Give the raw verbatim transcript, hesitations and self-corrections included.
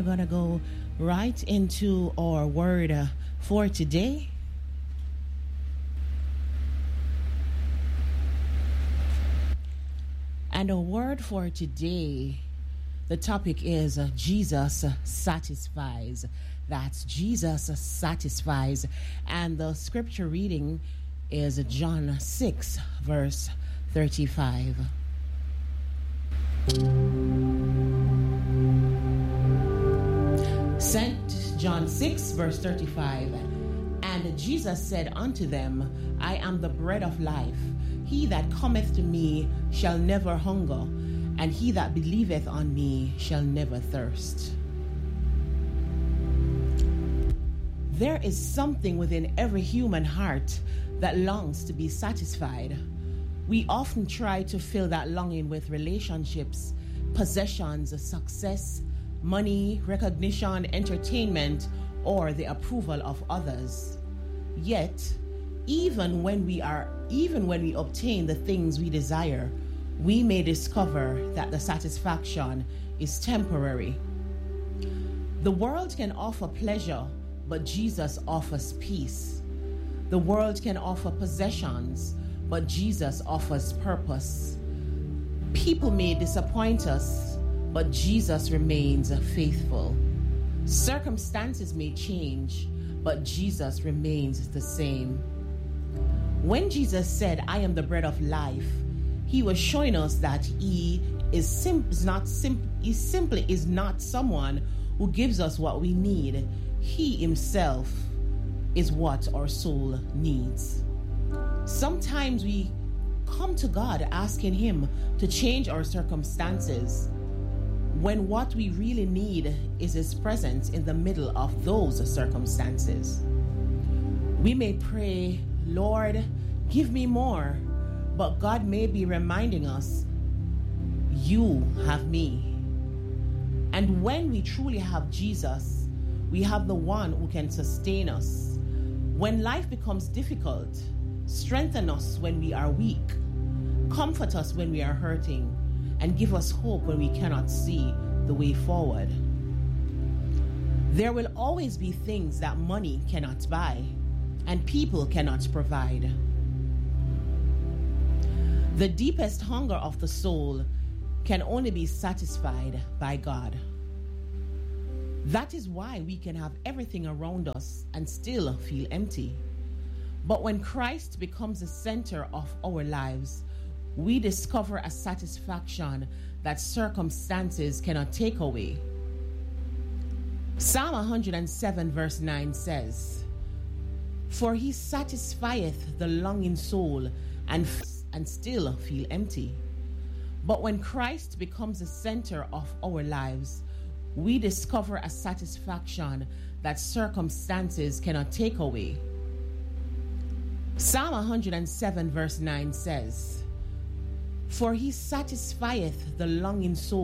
going to go right into our word uh, for today. And our word for today, the topic is uh, Jesus satisfies. That's Jesus satisfies. And the scripture reading is John six, verse thirty-five. Saint John six, verse thirty-five. And Jesus said unto them, I am the bread of life. He that cometh to me shall never hunger, and he that believeth on me shall never thirst. There is something within every human heart that longs to be satisfied. We often try to fill that longing with relationships, possessions, success, money, recognition, entertainment, or the approval of others. Yet, even when we are, even when we obtain the things we desire, we may discover that the satisfaction is temporary. The world can offer pleasure, but Jesus offers peace. The world can offer possessions, but Jesus offers purpose. People may disappoint us, but Jesus remains faithful. Circumstances may change, but Jesus remains the same. When Jesus said, I am the bread of life, he was showing us that he is, sim- is not sim- he simply is not someone who gives us what we need. He himself is what our soul needs. Sometimes we come to God asking him to change our circumstances, when what we really need is his presence in the middle of those circumstances. We may pray, Lord, give me more, but God may be reminding us, you have me. And when we truly have Jesus, we have the one who can sustain us. When life becomes difficult, strengthen us when we are weak, comfort us when we are hurting, and give us hope when we cannot see the way forward. There will always be things that money cannot buy and people cannot provide. The deepest hunger of the soul can only be satisfied by God. That is why we can have everything around us and still feel empty. But when Christ becomes the center of our lives, we discover a satisfaction that circumstances cannot take away. Psalm one hundred seven verse nine says, For he satisfieth the longing soul and, and still feel empty. But when Christ becomes the center of our lives, we discover a satisfaction that circumstances cannot take away. Psalm one hundred seven verse nine says, For he satisfieth the longing soul